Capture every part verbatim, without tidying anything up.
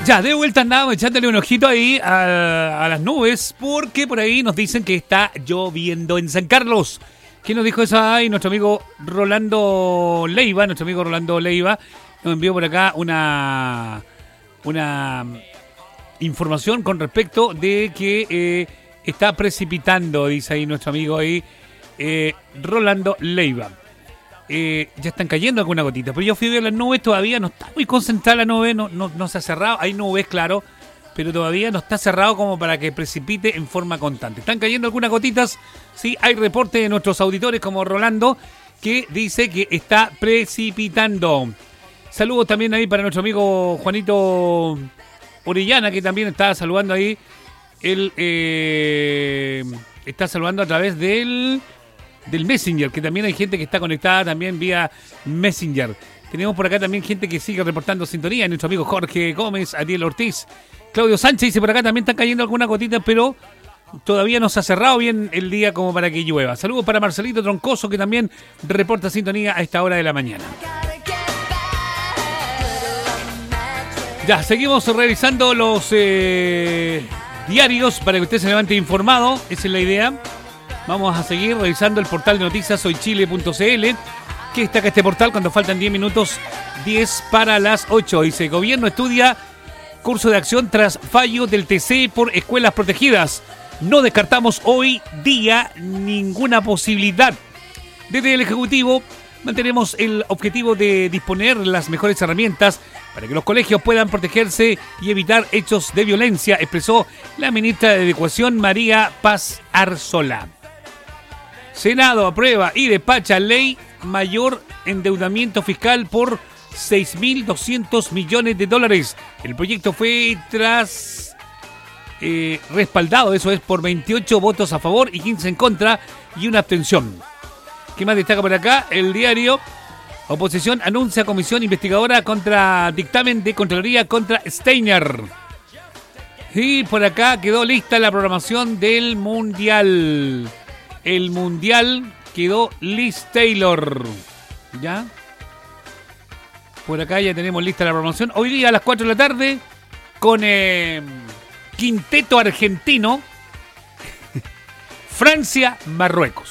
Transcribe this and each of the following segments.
Ya, de vuelta andamos echándole un ojito ahí a, a las nubes, porque por ahí nos dicen que está lloviendo en San Carlos. ¿Quién nos dijo eso? Ahí nuestro amigo Rolando Leiva, nuestro amigo Rolando Leiva, nos envió por acá una, una información con respecto de que eh, está precipitando, dice ahí nuestro amigo ahí, eh, Rolando Leiva. Eh, ya están cayendo algunas gotitas, pero yo fui a ver las nubes, todavía no está muy concentrada la nube, no, no, no se ha cerrado, hay nubes, claro, pero todavía no está cerrado como para que precipite en forma constante. Están cayendo algunas gotitas, sí, hay reporte de nuestros auditores como Rolando, que dice que está precipitando. Saludos también ahí para nuestro amigo Juanito Orellana, que también está saludando ahí, él eh, está saludando a través del... del Messenger, que también hay gente que está conectada también vía Messenger. Tenemos por acá también gente que sigue reportando sintonía, nuestro amigo Jorge Gómez, Ariel Ortiz, Claudio Sánchez dice por acá también están cayendo algunas gotitas, pero todavía no se ha cerrado bien el día como para que llueva. Saludos para Marcelito Troncoso, que también reporta sintonía a esta hora de la mañana. Ya, seguimos revisando los eh, diarios para que usted se levante informado, esa es la idea. Vamos a seguir revisando el portal de noticias soy chile punto c l. ¿Qué destaca este portal cuando faltan diez minutos? diez para las ocho. Dice, gobierno estudia curso de acción tras fallo del T C por escuelas protegidas. No descartamos hoy día ninguna posibilidad. Desde el Ejecutivo mantenemos el objetivo de disponer las mejores herramientas para que los colegios puedan protegerse y evitar hechos de violencia, expresó la ministra de Educación María Paz Arzola. Senado aprueba y despacha ley mayor endeudamiento fiscal por seis mil doscientos millones de dólares. El proyecto fue tras eh, respaldado, eso es, por veintiocho votos a favor y quince en contra y una abstención. ¿Qué más destaca por acá? El diario Oposición anuncia comisión investigadora contra dictamen de Contraloría contra Steiner. Y por acá quedó lista la programación del Mundial. El Mundial quedó Liz Taylor. ¿Ya? Por acá ya tenemos lista la programación. Hoy día a las cuatro de la tarde con eh, quinteto argentino. Francia, Marruecos.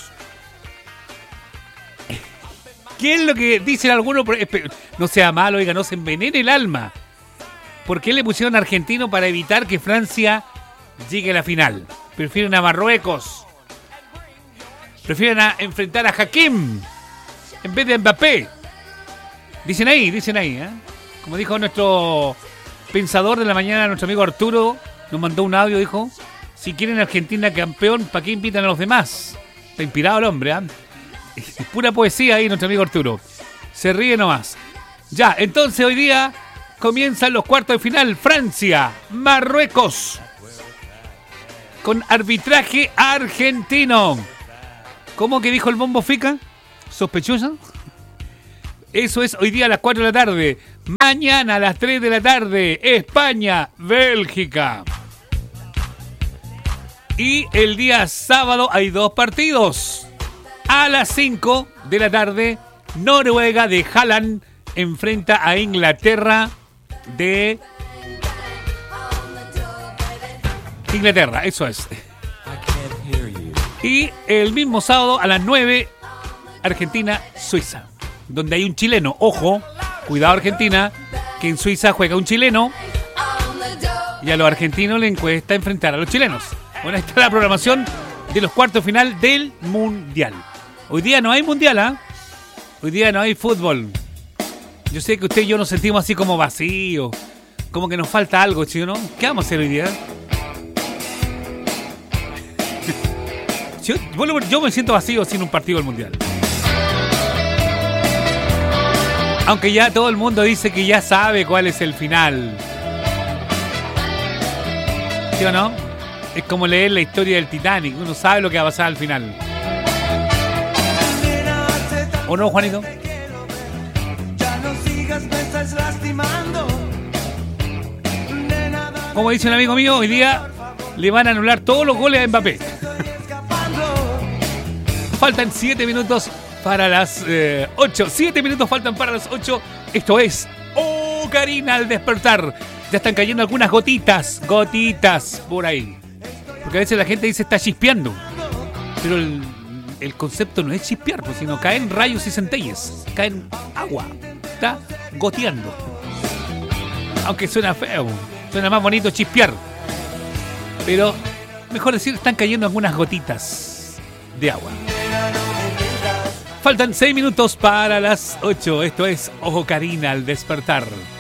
¿Qué es lo que dicen algunos? No sea malo, oiga, no se envenene el alma. ¿Por qué le pusieron argentino para evitar que Francia llegue a la final? Prefieren a Marruecos. Prefieren a enfrentar a Hakim en vez de Mbappé. Dicen ahí, dicen ahí, ¿eh? Como dijo nuestro pensador de la mañana, nuestro amigo Arturo, nos mandó un audio, dijo, si quieren Argentina campeón, ¿para qué invitan a los demás? Está inspirado el hombre, ¿eh? Pura poesía ahí, nuestro amigo Arturo. Se ríe nomás. Ya, entonces hoy día comienzan los cuartos de final. Francia, Marruecos. Con arbitraje argentino. ¿Cómo que dijo el Bombo Fica? ¿Sospechosa? Eso es hoy día a las cuatro de la tarde. Mañana a las tres de la tarde. España, Bélgica. Y el día sábado hay dos partidos. A las cinco de la tarde, Noruega de Haaland enfrenta a Inglaterra de... Inglaterra, eso es. Y el mismo sábado a las nueve, Argentina-Suiza, donde hay un chileno. Ojo, cuidado Argentina, que en Suiza juega un chileno y a los argentinos les cuesta enfrentar a los chilenos. Bueno, ahí está la programación de los cuartos de final del Mundial. Hoy día no hay Mundial, ¿ah? ¿eh? Hoy día no hay fútbol. Yo sé que usted y yo nos sentimos así como vacíos, como que nos falta algo, ¿sí o no? ¿Qué vamos a hacer hoy día? Yo, yo me siento vacío sin un partido del Mundial. Aunque ya todo el mundo dice que ya sabe cuál es el final. ¿Sí o no? Es como leer la historia del Titanic. Uno sabe lo que va a pasar al final. ¿O no, Juanito? Como dice un amigo mío, hoy día le van a anular todos los goles a Mbappé. Faltan siete minutos para las ocho. siete minutos faltan para las ocho. Esto es Oh Karina al despertar. Ya están cayendo algunas gotitas, gotitas por ahí. Porque a veces la gente dice está chispeando. Pero el, el concepto no es chispear, pues, sino caen rayos y centellas. Caen agua. Está goteando. Aunque suena feo. Suena más bonito chispear. Pero mejor decir, están cayendo algunas gotitas de agua. Faltan seis minutos para las ocho. Esto es Ojo Karina al despertar.